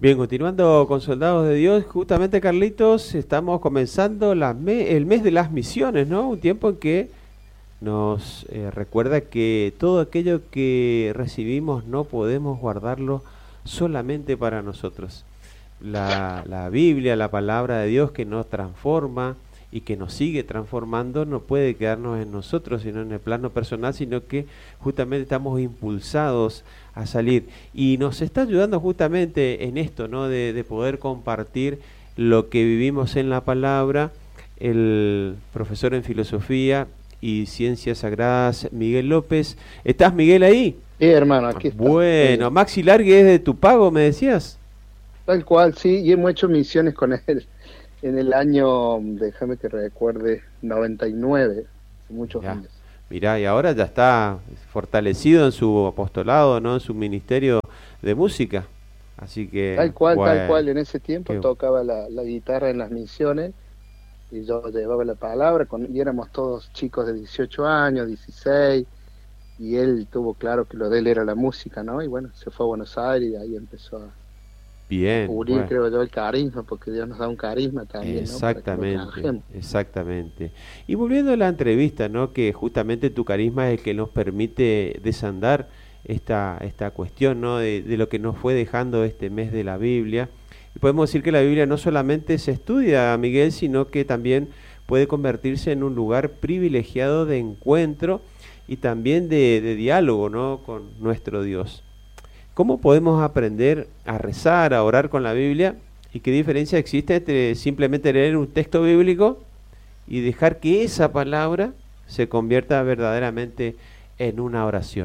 Bien, continuando con Soldados de Dios, justamente Carlitos, estamos comenzando el mes de las misiones, ¿no? Un tiempo en que nos recuerda que todo aquello que recibimos no podemos guardarlo solamente para nosotros. La Biblia, la palabra de Dios que nos transforma y que nos sigue transformando, no puede quedarnos en nosotros, sino en el plano personal, sino que justamente estamos impulsados a salir. Y nos está ayudando justamente en esto, ¿no? De poder compartir lo que vivimos en la palabra, el profesor en filosofía y ciencias sagradas, Miguel López. ¿Estás, Miguel, ahí? Sí, hermano, aquí está. Bueno, Maxi Largue es de Tupago, me decías. Tal cual, sí, y hemos hecho misiones con él en el año, déjame que recuerde, 99, hace muchos años. Mirá, y ahora ya está fortalecido en su apostolado, ¿no? En su ministerio de música. Así que... Tal cual, bueno, tal cual, en ese tiempo tocaba la guitarra en las misiones y yo llevaba la palabra, y éramos todos chicos de 18 años, 16, y él tuvo claro que lo de él era la música, ¿no? Y bueno, se fue a Buenos Aires y ahí empezó a descubrir, bueno. creo yo, el carisma, porque Dios nos da un carisma también, Exactamente, ¿no? exactamente. Y volviendo a la entrevista, ¿no? Que justamente tu carisma es el que nos permite desandar esta cuestión, ¿no? De lo que nos fue dejando este mes de la Biblia. Y podemos decir que la Biblia no solamente se estudia, Miguel, sino que también puede convertirse en un lugar privilegiado de encuentro y también de diálogo, ¿no? Con nuestro Dios. ¿Cómo podemos aprender a rezar, a orar con la Biblia? ¿Y qué diferencia existe entre simplemente leer un texto bíblico y dejar que esa palabra se convierta verdaderamente en una oración?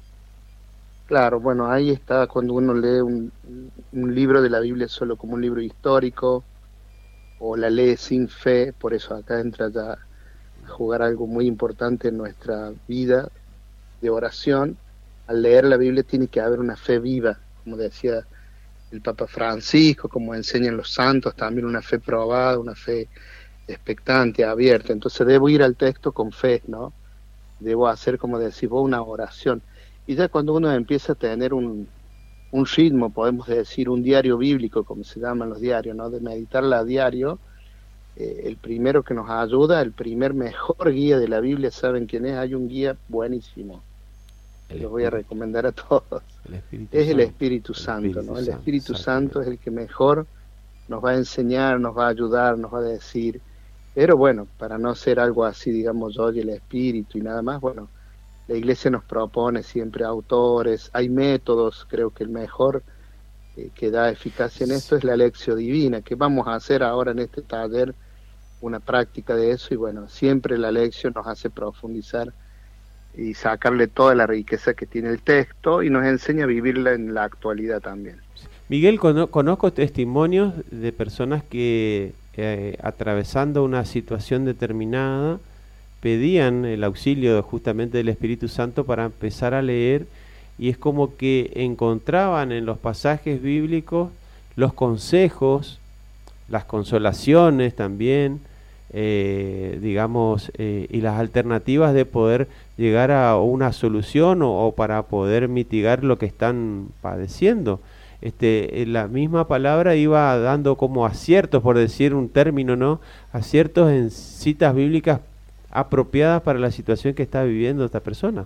Claro, bueno, ahí está cuando uno lee un libro de la Biblia solo como un libro histórico, o la lee sin fe. Por eso acá entra ya a jugar algo muy importante en nuestra vida de oración. Al leer la Biblia tiene que haber una fe viva, como decía el Papa Francisco, como enseñan los santos, también una fe probada, una fe expectante, abierta. Entonces debo ir al texto con fe, ¿no? Debo hacer, como decís vos, una oración. Y ya cuando uno empieza a tener un ritmo, podemos decir un diario bíblico, como se llaman los diarios, ¿no? De meditarla a diario, el primero que nos ayuda, el primer mejor guía de la Biblia, ¿saben quién es? Hay un guía buenísimo. Lo voy a recomendar a todos. Es el Espíritu Santo, ¿no? El Espíritu Santo es el que mejor nos va a enseñar, nos va a ayudar, nos va a decir. Pero bueno, para no ser algo así, digamos, yo y el Espíritu y nada más, bueno, la Iglesia nos propone siempre autores, hay métodos. Creo que el mejor que da eficacia en esto es la Lección Divina, que vamos a hacer ahora en este taller, una práctica de eso, y bueno, siempre la lección nos hace profundizar y sacarle toda la riqueza que tiene el texto y nos enseña a vivirla en la actualidad también. Miguel, conozco testimonios de personas que atravesando una situación determinada pedían el auxilio justamente del Espíritu Santo para empezar a leer, y es como que encontraban en los pasajes bíblicos los consejos, las consolaciones también, digamos, y las alternativas de poder llegar a una solución o para poder mitigar lo que están padeciendo. La misma palabra iba dando como aciertos, por decir un término, ¿no? Aciertos en citas bíblicas apropiadas para la situación que está viviendo esta persona.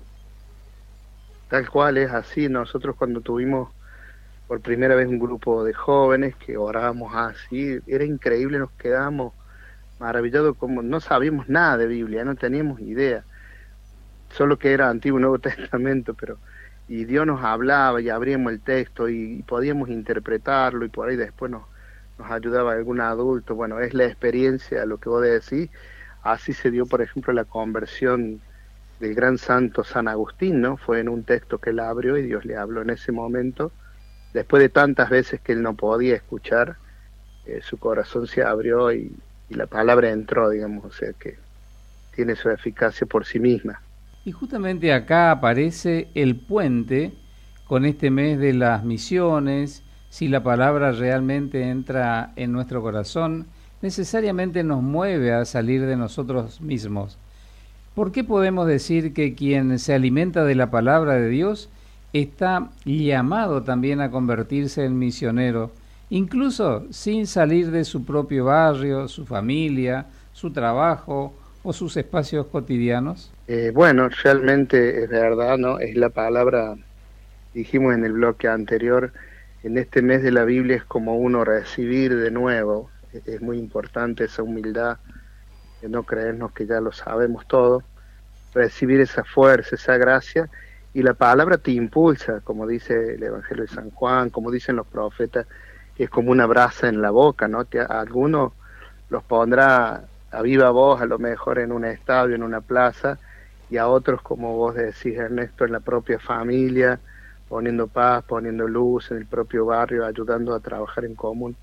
Tal cual, es así. Nosotros cuando tuvimos por primera vez un grupo de jóvenes que orábamos así, era increíble, nos quedábamos maravillados, como no sabíamos nada de Biblia, no teníamos idea, solo que era Antiguo y Nuevo Testamento, y Dios nos hablaba y abríamos el texto y podíamos interpretarlo, y por ahí después nos ayudaba algún adulto. Bueno, es la experiencia, lo que vos decís. Así se dio, por ejemplo, la conversión del gran santo San Agustín, ¿no? Fue en un texto que él abrió y Dios le habló en ese momento. Después de tantas veces que él no podía escuchar, su corazón se abrió y la palabra entró, digamos, o sea que tiene su eficacia por sí misma. Y justamente acá aparece el puente con este mes de las misiones. Si la palabra realmente entra en nuestro corazón, necesariamente nos mueve a salir de nosotros mismos. ¿Por qué podemos decir que quien se alimenta de la palabra de Dios está llamado también a convertirse en misionero? incluso sin salir de su propio barrio, su familia, su trabajo o sus espacios cotidianos? Bueno, realmente es verdad, ¿no? Es la palabra, dijimos en el bloque anterior, en este mes de la Biblia es como uno recibir de nuevo. Es muy importante esa humildad, de no creernos que ya lo sabemos todo, recibir esa fuerza, esa gracia, y la palabra te impulsa, como dice el Evangelio de San Juan, como dicen los profetas, que es como una brasa en la boca, ¿no? A algunos los pondrá a viva voz, a lo mejor en un estadio, en una plaza, y a otros, como vos decís, Ernesto, en la propia familia, poniendo paz, poniendo luz en el propio barrio, ayudando a trabajar en común.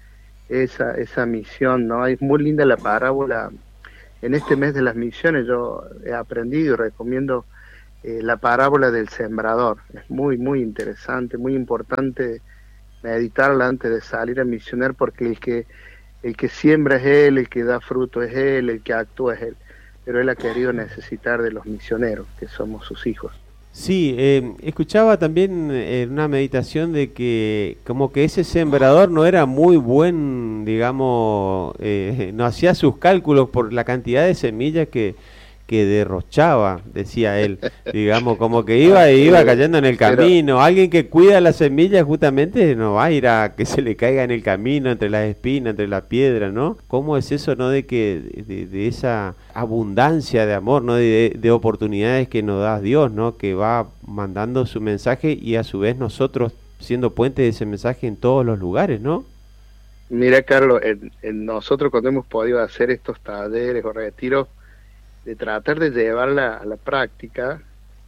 Esa misión, ¿no? Es muy linda la parábola. En este mes de las misiones yo he aprendido y recomiendo la parábola del sembrador. Es muy, muy interesante, muy importante meditarla antes de salir a misionar, porque el que siembra es Él, el que da fruto es Él, el que actúa es Él. Pero Él ha querido necesitar de los misioneros, que somos sus hijos. Sí, escuchaba también en una meditación de que como que ese sembrador no era muy buen, digamos, no hacía sus cálculos por la cantidad de semillas que derrochaba, decía él, digamos, como que iba cayendo en el camino. Alguien que cuida las semillas justamente no va a ir a que se le caiga en el camino, entre las espinas, entre la piedra, ¿no? ¿Cómo es eso, no? De que de esa abundancia de amor, ¿no? De oportunidades que nos da Dios, ¿no? Que va mandando su mensaje y a su vez nosotros siendo puente de ese mensaje en todos los lugares, ¿no? Mira, Carlos, en nosotros cuando hemos podido hacer estos talleres o retiros, de tratar de llevarla a la práctica,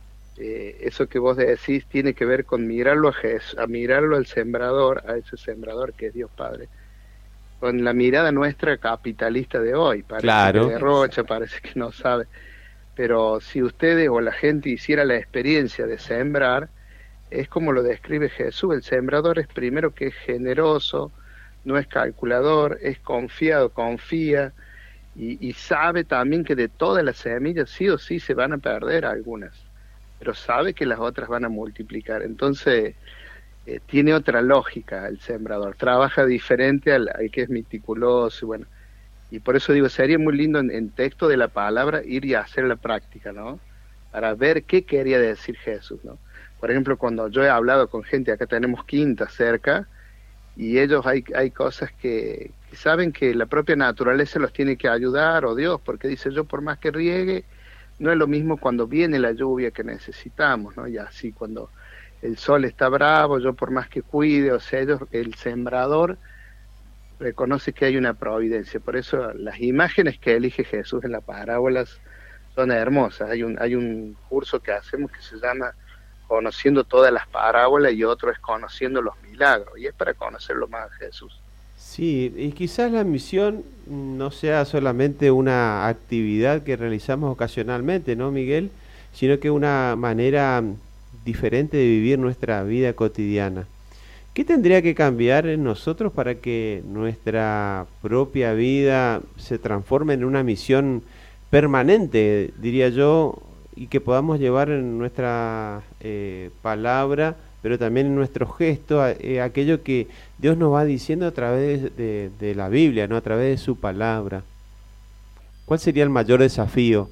eso que vos decís tiene que ver con mirarlo a Jesús, a mirarlo al sembrador, a ese sembrador que es Dios Padre, con la mirada nuestra capitalista de hoy. Parece claro, que derrocha, parece que no sabe, pero si ustedes o la gente hiciera la experiencia de sembrar, es como lo describe Jesús. El sembrador es primero que es generoso, no es calculador, es confiado, confía, y sabe también que de todas las semillas sí o sí se van a perder algunas, pero sabe que las otras van a multiplicar. Entonces tiene otra lógica el sembrador, trabaja diferente al que es meticuloso, bueno, y por eso digo, sería muy lindo en texto de la palabra ir y hacer la práctica, ¿no? Para ver qué quería decir Jesús, ¿no? Por ejemplo, cuando yo he hablado con gente, acá tenemos quintas cerca, y ellos hay cosas que saben que la propia naturaleza los tiene que ayudar, o Dios, porque dice, yo por más que riegue, no es lo mismo cuando viene la lluvia que necesitamos, ¿no? Y así cuando el sol está bravo, yo por más que cuide, o sea, ellos, el sembrador reconoce que hay una providencia. Por eso las imágenes que elige Jesús en las parábolas son hermosas. Hay un curso que hacemos que se llama Conociendo todas las parábolas, y otro es Conociendo los milagros, y es para conocerlo más a Jesús. Sí, y quizás la misión no sea solamente una actividad que realizamos ocasionalmente, ¿no, Miguel? Sino que una manera diferente de vivir nuestra vida cotidiana. ¿Qué tendría que cambiar en nosotros para que nuestra propia vida se transforme en una misión permanente, diría yo, y que podamos llevar en nuestra palabra, pero también en nuestro gesto, aquello que Dios nos va diciendo a través de la Biblia, ¿no? A través de su palabra? ¿Cuál sería el mayor desafío?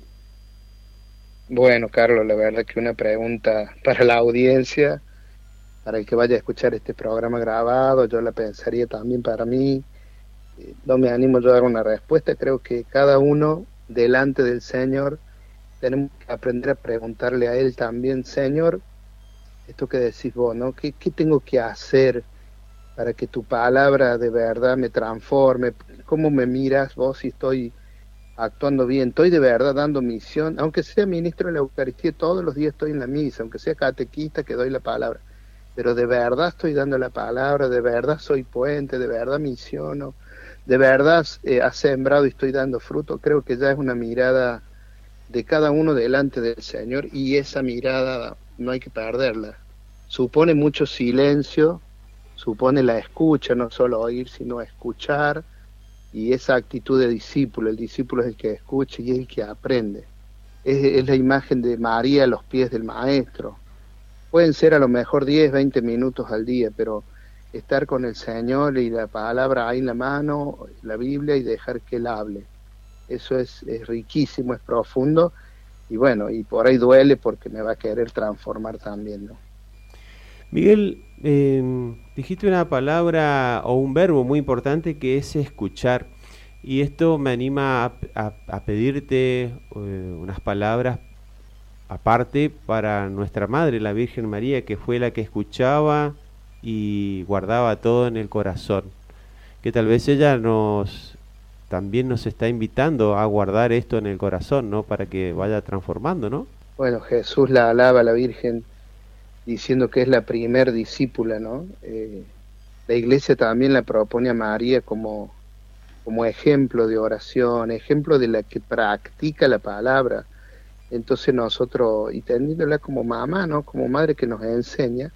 Bueno, Carlos, la verdad que una pregunta para la audiencia, para el que vaya a escuchar este programa grabado, yo la pensaría también para mí. No me animo yo a dar una respuesta, creo que cada uno delante del Señor tenemos que aprender a preguntarle a Él también, Señor, esto que decís vos, ¿no? ¿Qué tengo que hacer para que tu palabra de verdad me transforme? ¿Cómo me miras vos si estoy actuando bien? ¿Estoy de verdad dando misión? Aunque sea ministro de la Eucaristía, todos los días estoy en la misa, aunque sea catequista que doy la palabra, pero de verdad estoy dando la palabra, de verdad soy puente, de verdad misiono, de verdad ha sembrado y estoy dando fruto. Creo que ya es una mirada de cada uno delante del Señor, y esa mirada no hay que perderla. Supone mucho silencio, supone la escucha, no solo oír, sino escuchar, y esa actitud de discípulo. El discípulo es el que escucha y es el que aprende. Es la imagen de María a los pies del Maestro. Pueden ser a lo mejor 10, 20 minutos al día, pero estar con el Señor y la palabra ahí en la mano, la Biblia, y dejar que Él hable. Eso es riquísimo, es profundo, y bueno, y por ahí duele porque me va a querer transformar también, ¿no? Miguel, dijiste una palabra o un verbo muy importante que es escuchar. Y esto me anima a pedirte unas palabras aparte para nuestra Madre, la Virgen María, que fue la que escuchaba y guardaba todo en el corazón. Que tal vez ella también nos está invitando a guardar esto en el corazón, ¿no? Para que vaya transformando, ¿no? Bueno, Jesús la alaba a la Virgen diciendo que es la primer discípula, ¿no? La Iglesia también la propone a María como ejemplo de oración, ejemplo de la que practica la palabra. Entonces nosotros, y teniéndola como mamá, ¿no? Como madre que nos enseña,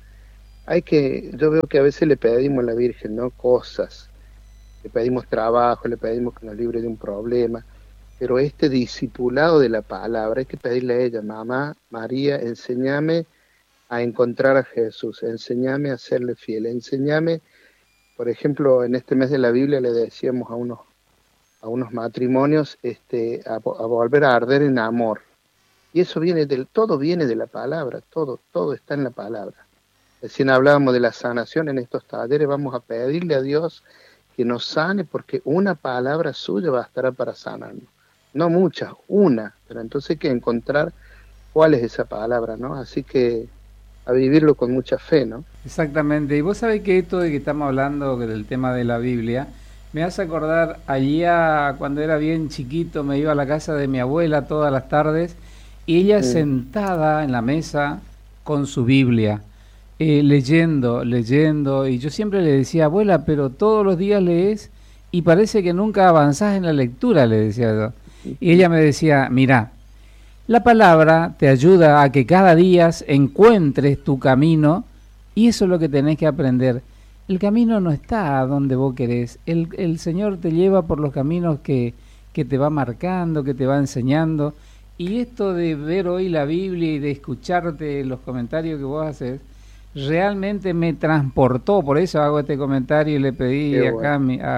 yo veo que a veces le pedimos a la Virgen, ¿no? Cosas, le pedimos trabajo, le pedimos que nos libre de un problema, pero este discipulado de la palabra hay que pedirle a ella: mamá María, enséñame a encontrar a Jesús, enséñame a serle fiel, enséñame. Por ejemplo, en este mes de la Biblia le decíamos a unos matrimonios a volver a arder en amor. Y eso todo viene de la palabra, todo está en la palabra. Recién hablábamos de la sanación en estos talleres, vamos a pedirle a Dios que nos sane, porque una palabra suya bastará para sanarnos. No muchas, una, pero entonces hay que encontrar cuál es esa palabra, ¿no? Así que a vivirlo con mucha fe, ¿no? Exactamente, y vos sabés que esto de que estamos hablando del tema de la Biblia, me hace acordar allá cuando era bien chiquito, me iba a la casa de mi abuela todas las tardes, y ella sentada en la mesa con su Biblia, leyendo, y yo siempre le decía: abuela, pero todos los días lees y parece que nunca avanzás en la lectura, le decía yo. Y ella me decía: mira, la palabra te ayuda a que cada día encuentres tu camino, y eso es lo que tenés que aprender. El camino no está a donde vos querés, el Señor te lleva por los caminos que te va marcando, que te va enseñando, y esto de ver hoy la Biblia y de escucharte los comentarios que vos haces, realmente me transportó. Por eso hago este comentario y le pedí acá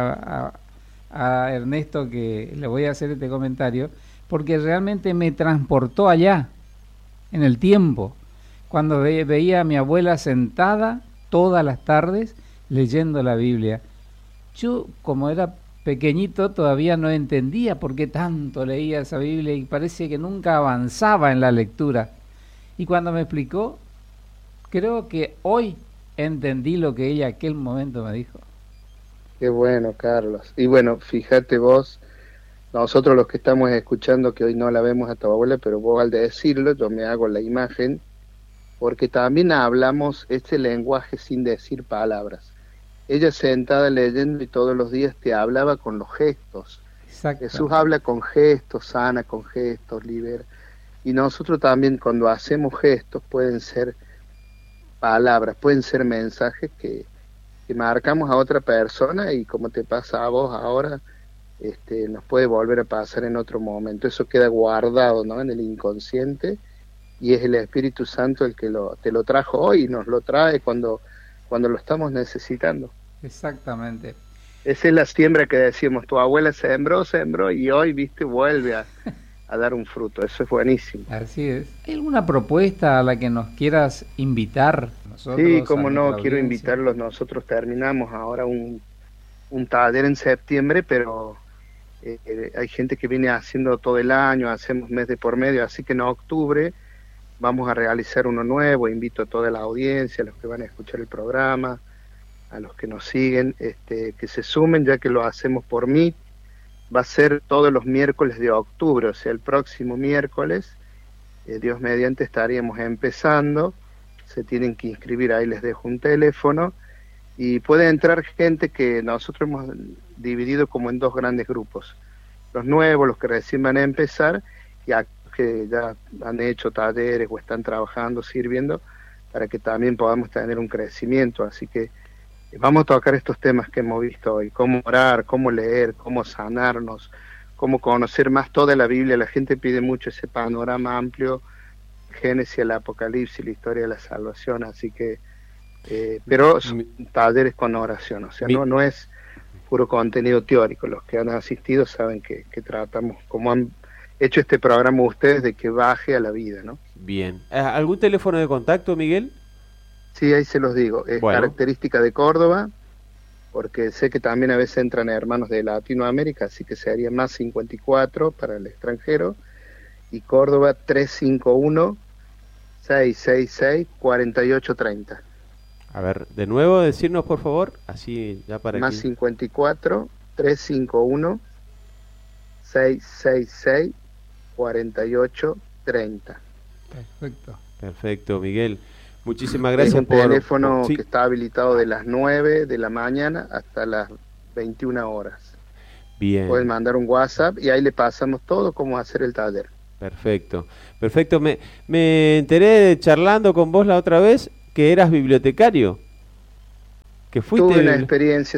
a Ernesto que le voy a hacer este comentario, porque realmente me transportó allá, en el tiempo, cuando veía a mi abuela sentada todas las tardes leyendo la Biblia. Yo, como era pequeñito, todavía no entendía por qué tanto leía esa Biblia y parece que nunca avanzaba en la lectura. Y cuando me explicó, creo que hoy entendí lo que ella aquel momento me dijo. Qué bueno, Carlos. Y bueno, fíjate vos, nosotros los que estamos escuchando, que hoy no la vemos a tu abuela, pero vos al decirlo, yo me hago la imagen, porque también hablamos este lenguaje sin decir palabras. Ella sentada leyendo y todos los días te hablaba con los gestos. Exacto. Jesús habla con gestos, sana con gestos, libera. Y nosotros también, cuando hacemos gestos, pueden ser palabras, pueden ser mensajes que marcamos a otra persona, y como te pasa a vos ahora, nos puede volver a pasar en otro momento. Eso queda guardado, ¿no?, en el inconsciente, y es el Espíritu Santo el que te lo trajo hoy y nos lo trae cuando lo estamos necesitando. Exactamente. Esa es la siembra que decíamos, tu abuela sembró y hoy, viste, vuelve a dar un fruto. Eso es buenísimo. Así es. ¿Hay alguna propuesta a la que nos quieras invitar? Sí, como no, quiero invitarlos. Nosotros terminamos ahora un taller en septiembre, pero hay gente que viene haciendo todo el año, hacemos mes de por medio, así que en octubre vamos a realizar uno nuevo. Invito a toda la audiencia, a los que van a escuchar el programa, a los que nos siguen, que se sumen, ya que lo hacemos por Meet. Va a ser todos los miércoles de octubre, o sea, el próximo miércoles, Dios mediante, estaríamos empezando. Se tienen que inscribir, ahí les dejo un teléfono, y puede entrar gente que nosotros hemos dividido como en dos grandes grupos: los nuevos, los que recién van a empezar, y aquellos que ya han hecho talleres o están trabajando, sirviendo, para que también podamos tener un crecimiento. Así que vamos a tocar estos temas que hemos visto hoy: cómo orar, cómo leer, cómo sanarnos, cómo conocer más toda la Biblia. La gente pide mucho ese panorama amplio, Génesis, el Apocalipsis, la historia de la salvación. Así que pero son talleres con oración, o sea, no es puro contenido teórico. Los que han asistido saben que tratamos, como han hecho este programa ustedes, de que baje a la vida, ¿no? Bien. ¿Algún teléfono de contacto, Miguel? Sí, ahí se los digo. Es característica de Córdoba, porque sé que también a veces entran hermanos de Latinoamérica, así que sería más 54 para el extranjero, y Córdoba 351-666-4830. A ver, de nuevo, decirnos por favor, así ya para más 54-351-666-4830. Perfecto, Miguel. Muchísimas gracias. Es un teléfono que está habilitado de las 9 de la mañana hasta las 21 horas. Bien. Pueden mandar un WhatsApp y ahí le pasamos todo cómo hacer el taller. Perfecto. Me enteré charlando con vos la otra vez que eras bibliotecario. Que fuiste. Tuve una experiencia,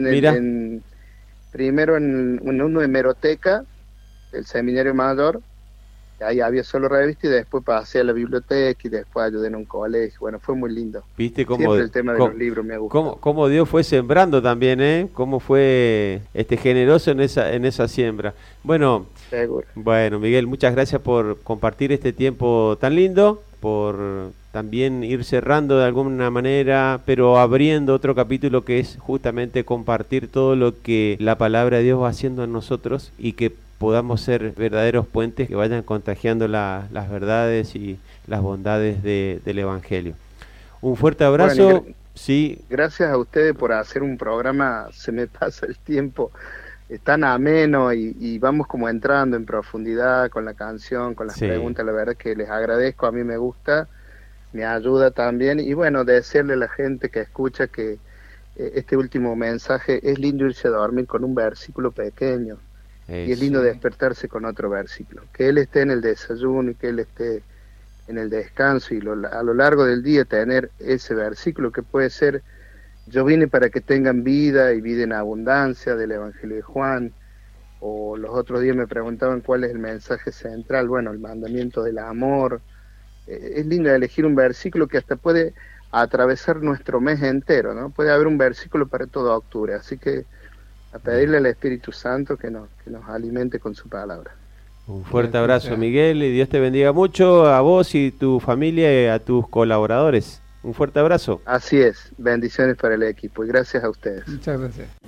primero en una hemeroteca del Seminario Mayor. Ahí había solo revista y después pasé a la biblioteca y después ayudé en un colegio. Bueno, fue muy lindo. ¿Viste cómo siempre el tema de los libros me ha gustado. Cómo Dios fue sembrando también, ¿eh? Cómo fue generoso en esa siembra. Bueno, seguro. Bueno, Miguel, muchas gracias por compartir este tiempo tan lindo, por también ir cerrando de alguna manera, pero abriendo otro capítulo que es justamente compartir todo lo que la palabra de Dios va haciendo en nosotros y que podamos ser verdaderos puentes que vayan contagiando las verdades y las bondades del Evangelio. Un fuerte abrazo. Bueno, sí. Gracias a ustedes por hacer un programa, se me pasa el tiempo, es tan ameno y vamos como entrando en profundidad con la canción, con las preguntas. La verdad que les agradezco, a mí me gusta, me ayuda también, y bueno, decirle a la gente que escucha que este último mensaje, es lindo irse a dormir con un versículo pequeño. Y es lindo despertarse con otro versículo, que Él esté en el desayuno y que Él esté en el descanso, y a lo largo del día tener ese versículo que puede ser: yo vine para que tengan vida y vida en abundancia, del Evangelio de Juan. O los otros días me preguntaban cuál es el mensaje central. Bueno, el mandamiento del amor. Es lindo elegir un versículo que hasta puede atravesar nuestro mes entero, ¿no? Puede haber un versículo para todo octubre, así que a pedirle al Espíritu Santo que nos alimente con su palabra. Un fuerte abrazo, Miguel, y Dios te bendiga mucho, a vos y tu familia y a tus colaboradores. Un fuerte abrazo. Así es, bendiciones para el equipo y gracias a ustedes. Muchas gracias.